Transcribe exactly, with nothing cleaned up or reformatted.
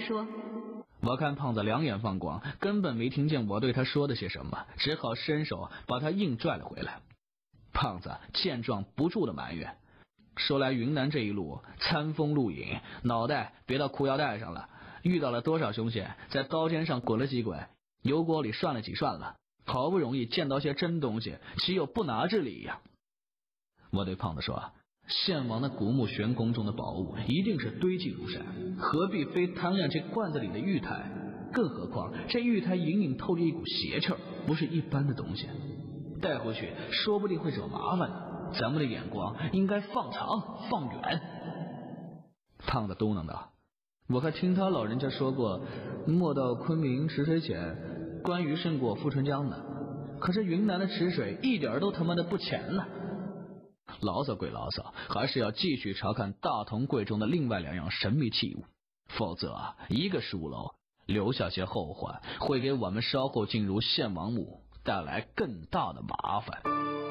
说。 我看胖子两眼放光，根本没听见我对他说的些什么，只好伸手把他硬拽了回来。胖子见状不住的埋怨，说来云南这一路餐风露饮，脑袋别到裤腰带上了，遇到了多少凶险，在刀尖上滚了几滚，油锅里涮了几涮了，好不容易见到些真东西，岂有不拿之理呀？我对胖子说，献王的古墓玄宫中的宝物一定是堆积如山，何必非贪恋这罐子里的玉胎？更何况这玉胎隐隐透着一股邪气儿，不是一般的东西，带回去说不定会惹麻烦呢。咱们的眼光应该放长放远。胖子嘟囔道，我还听他老人家说过，莫到昆明池水浅，关羽胜过富春江呢。可是云南的池水一点都他妈的不浅呢。牢骚归牢骚，还是要继续查看大同柜中的另外两样神秘器物，否则啊，一个疏漏，留下些后患，会给我们稍后进入献王墓带来更大的麻烦。